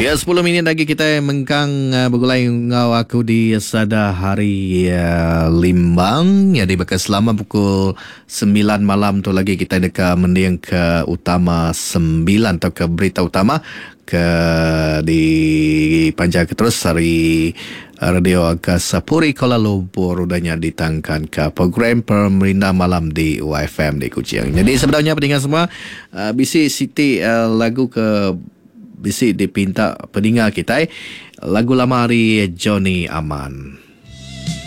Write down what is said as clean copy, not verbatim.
Ya, 10 minit lagi kita mengkang bergulai ngau aku di Sada Hari Limbang. Jadi bekas selama pukul 9 malam tu lagi kita dekat mendiang ke utama 9 atau ke berita utama ke di panjang ke terus hari Radio Angkasa Puri Kuala Lumpur udahnya ditangkan ke program Pemerintah Malam di UFM di Kuching. Jadi sebenarnya pendengar semua bisi Siti lagu ke bisi dipinta pendengar kita lagu lama hari Johnny Aman.